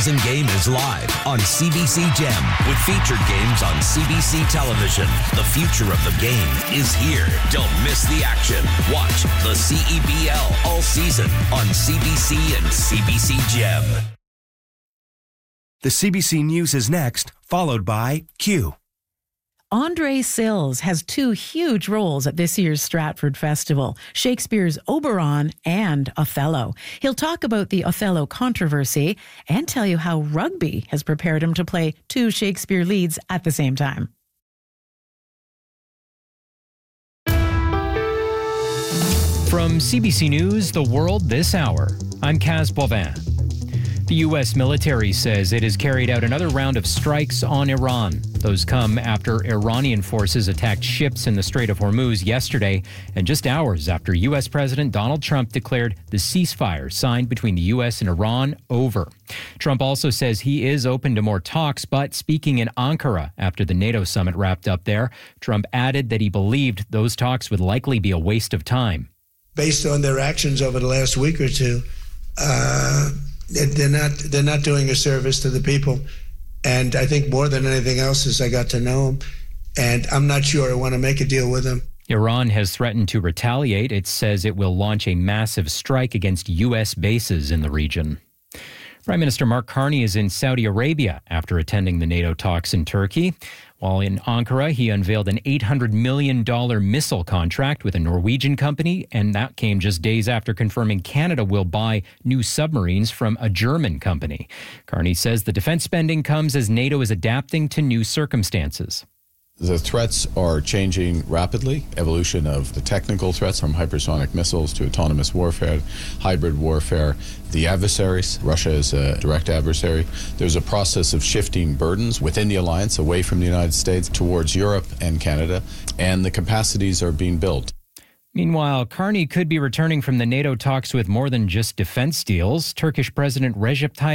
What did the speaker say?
all-season game is live on CBC Gem with featured games on CBC television. The future of the game is here. Don't miss the action. Watch the CEBL all season on CBC and CBC Gem. The CBC News is next, followed by Q. Andre Sills has two huge roles at this year's Stratford Festival, Shakespeare's Oberon and Othello. He'll talk about the Othello controversy and tell you how rugby has prepared him to play two Shakespeare leads at the same time. From CBC News, The World This Hour, I'm Kaz Bovin. The U.S. military says it has carried out another round of strikes on Iran. Those come after Iranian forces attacked ships in the Strait of Hormuz yesterday, and just hours after U.S. President Donald Trump declared the ceasefire signed between the U.S. and Iran over. Trump also says he is open to more talks, but speaking in Ankara after the NATO summit wrapped up there, Trump added that he believed those talks would likely be a waste of time. Based on their actions over the last week or two, they're not doing a service to the people. And I think more than anything else is I got to know them. And I'm not sure I want to make a deal with them. Iran has threatened to retaliate. It says it will launch a massive strike against U.S. bases in the region. Prime Minister Mark Carney is in Saudi Arabia after attending the NATO talks in Turkey. While in Ankara, he unveiled an $800 million missile contract with a Norwegian company, and that came just days after confirming Canada will buy new submarines from a German company. Carney says the defense spending comes as NATO is adapting to new circumstances. The threats are changing rapidly. Evolution of the technical threats from hypersonic missiles to autonomous warfare, hybrid warfare, the adversaries. Russia is a direct adversary. There's a process of shifting burdens within the alliance away from the United States towards Europe and Canada, and the capacities are being built. Meanwhile, Carney could be returning from the NATO talks with more than just defense deals. Turkish President Recep Tayyip